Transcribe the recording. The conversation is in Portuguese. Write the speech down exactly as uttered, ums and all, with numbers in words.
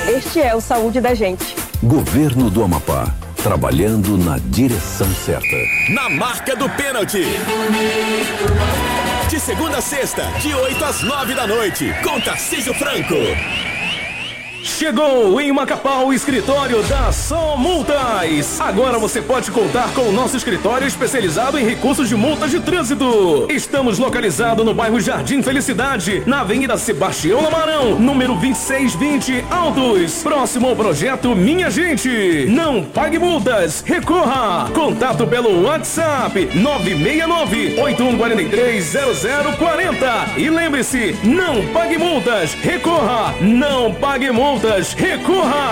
Este é o Saúde da Gente. Governo do Amapá, trabalhando na direção certa. Na marca do pênalti. De segunda a sexta, de oito às nove da noite, com Tarcísio Franco. Chegou em Macapá o escritório da Som Multas. Agora você pode contar com o nosso escritório especializado em recursos de multas de trânsito. Estamos localizados no bairro Jardim Felicidade, na Avenida Sebastião Lamarão, número vinte e seis vinte, Altos, próximo ao projeto Minha Gente. Não pague multas, recorra. Contato pelo WhatsApp nove seis nove, oito um quatro três, zero zero quatro zero. E lembre-se, não pague multas, recorra. Não pague multas. Multas, recorra!